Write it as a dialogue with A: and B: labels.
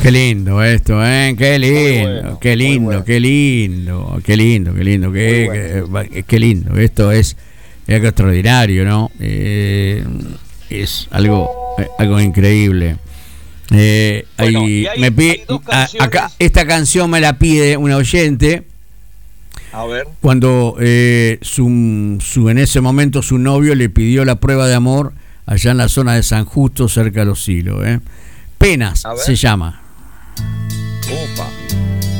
A: Qué lindo esto, qué lindo,
B: Bueno,
A: qué lindo,
B: bueno.
A: qué lindo, qué lindo, qué lindo, qué lindo. Esto es algo extraordinario, ¿no? Es algo increíble.
B: Bueno, y hay dos canciones.
A: Acá esta canción me la pide un oyente
B: A ver.
A: cuando en ese momento su novio le pidió la prueba de amor allá en la zona de San Justo, cerca de Los Silos. Penas
B: A ver.
A: se llama.
B: Opa.